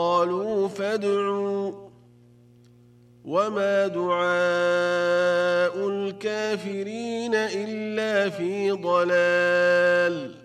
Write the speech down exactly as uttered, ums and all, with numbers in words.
قالوا فادعوا وما دعاء الكافرين إلا في ضلال.